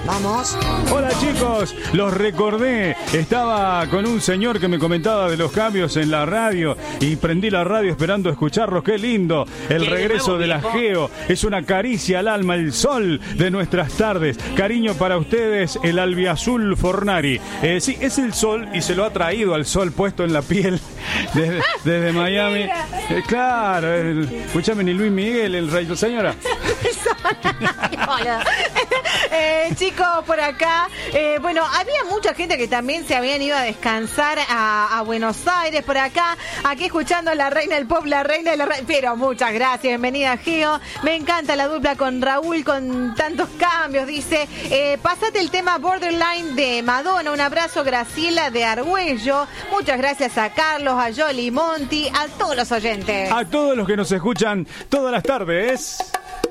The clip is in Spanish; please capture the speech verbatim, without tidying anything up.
Vamos. Hola chicos, los recordé. Estaba con un señor que me comentaba de los cambios en la radio y prendí la radio esperando escucharlos. Qué lindo. El regreso de la Geo es una caricia al alma, el sol de nuestras tardes. Cariño para ustedes, el albiazul Fornari. Eh, sí, es el sol y se lo ha traído al sol puesto en la piel desde, desde Miami. Eh, claro, el, escúchame, ni Luis Miguel, el rey, señora. Hola. Eh, chicos, por acá, eh, bueno, había mucha gente que también se habían ido a descansar a, a Buenos Aires, por acá, aquí escuchando a la reina del pop, la reina de la reina, pero muchas gracias, bienvenida Geo, me encanta la dupla con Raúl, con tantos cambios, dice, eh, pásate el tema Borderline de Madonna, un abrazo Graciela de Argüello, muchas gracias a Carlos, a Yoli Monti, a todos los oyentes. A todos los que nos escuchan todas las tardes.